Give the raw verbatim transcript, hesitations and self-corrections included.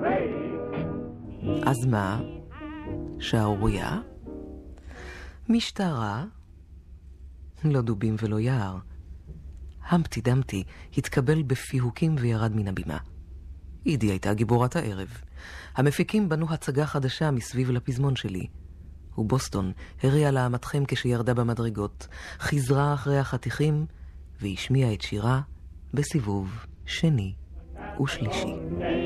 אז מה? שערוריה? משטרה? לא דובים ולא יער. המפטי דמפטי התקבל בפיהוקים וירד מן הבימה. אידי הייתה גיבורת הערב. המפיקים בנו הצגה חדשה מסביב לפזמון שלי. ובוסטון הריעה לעמתכם כשירדה במדרגות, חזרה אחרי החתיכים והשמיעה את שירה בסיבוב שני ושלישי.